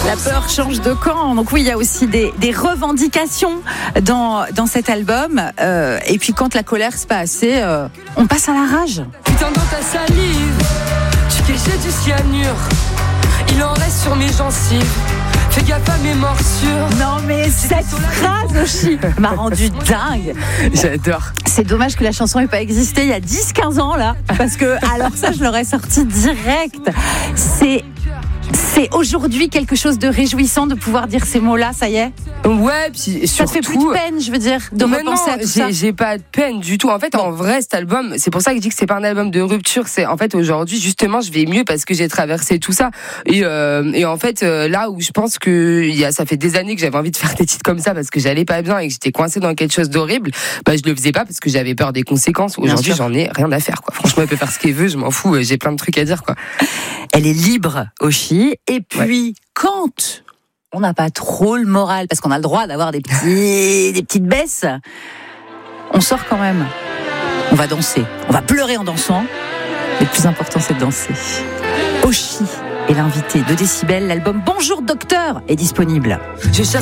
La peur change de camp. Donc oui, il y a aussi des revendications dans cet album. Et puis quand la colère se passe assez, on passe à la rage. Putain, dans ta salive, tu cachais du cyanure. Il en reste sur mes gencives. Fais gaffe à mes morsures. Non mais cette phrase aussi m'a rendu dingue. J'adore. C'est dommage que la chanson n'ait pas existé il y a 10-15 ans là. Parce que alors ça je l'aurais sorti direct. C'est aujourd'hui quelque chose de réjouissant de pouvoir dire ces mots-là, ça y est. Ouais, puis ça surtout. te fait plus de peine, je veux dire, de repenser à tout ça. J'ai pas de peine du tout. En fait, en vrai, cet album, c'est pour ça que je dis que c'est pas un album de rupture. C'est en fait aujourd'hui, justement, je vais mieux parce que j'ai traversé tout ça. Et en fait, là où je pense que ça fait des années que j'avais envie de faire des titres comme ça parce que j'allais pas bien et que j'étais coincée dans quelque chose d'horrible, bah je le faisais pas parce que j'avais peur des conséquences. Aujourd'hui, j'en ai rien à faire, quoi. Franchement, elle peut faire ce qu'elle veut, je m'en fous. J'ai plein de trucs à dire, quoi. Elle est libre, Oshi. Et puis, quand on n'a pas trop le moral, parce qu'on a le droit d'avoir des petites baisses, on sort quand même. On va danser. On va pleurer en dansant. Le plus important, c'est de danser. Oshi est l'invité de Décibel. L'album Bonjour Docteur est disponible. Je cherche